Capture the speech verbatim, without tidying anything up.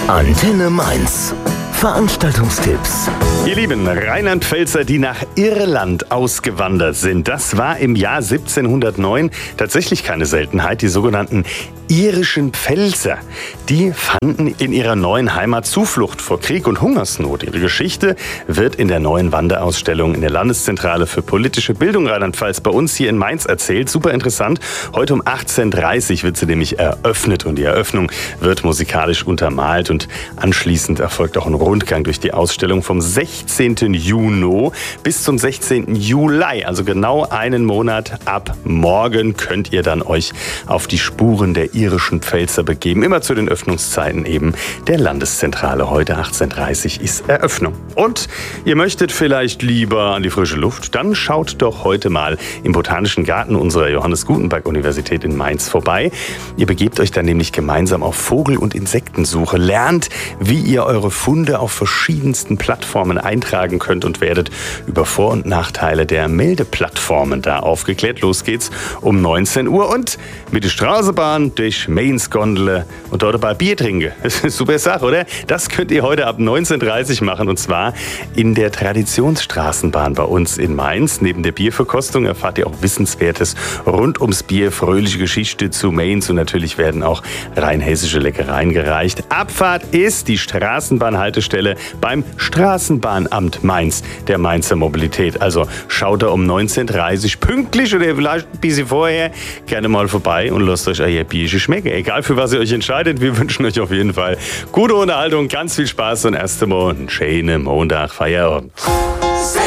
Antenne Mainz. Veranstaltungstipps. Ihr lieben Rheinland-Pfälzer, die nach Irland ausgewandert sind. Das war im Jahr siebzehnhundertneun tatsächlich keine Seltenheit. Die sogenannten irischen Pfälzer, die fanden in ihrer neuen Heimat Zuflucht vor Krieg und Hungersnot. Ihre Geschichte wird in der neuen Wanderausstellung in der Landeszentrale für politische Bildung Rheinland-Pfalz bei uns hier in Mainz erzählt. Super interessant. Heute um achtzehn Uhr dreißig wird sie nämlich eröffnet und die Eröffnung wird musikalisch untermalt und anschließend erfolgt auch ein Rundgang durch die Ausstellung vom sechzehnten Juni bis zum sechzehnten Juli. Also genau einen Monat ab morgen könnt ihr dann euch auf die Spuren der irischen Pfälzer begeben. Immer zu den Öffnungszeiten eben der Landeszentrale. Heute achtzehn Uhr dreißig ist Eröffnung. Und ihr möchtet vielleicht lieber an die frische Luft? Dann schaut doch heute mal im Botanischen Garten unserer Johannes Gutenberg Universität in Mainz vorbei. Ihr begebt euch dann nämlich gemeinsam auf Vogel- und Insektensuche, lernt, wie ihr eure Funde auf verschiedensten Plattformen eintragen könnt und werdet über Vor- und Nachteile der Meldeplattformen da aufgeklärt. Los geht's um neunzehn Uhr und mit der Straßenbahn durch Mainz Gondel und dort ein Bier trinken. Das ist eine super Sache, oder? Das könnt ihr heute ab neunzehn Uhr dreißig machen und zwar in der Traditionsstraßenbahn bei uns in Mainz. Neben der Bierverkostung erfahrt ihr auch Wissenswertes rund ums Bier, fröhliche Geschichte zu Mainz und natürlich werden auch rheinhessische Leckereien gereicht. Abfahrt ist die Straßenbahnhaltestelle beim Straßenbahnamt Mainz, der Mainzer Mobilität. Also schaut da um neunzehn Uhr dreißig pünktlich oder vielleicht ein bisschen vorher gerne mal vorbei und lasst euch euer Bierchen schmecken. Egal für was ihr euch entscheidet, wir wünschen euch auf jeden Fall gute Unterhaltung, ganz viel Spaß und erst einmal einen schönen Montag, Feierabend.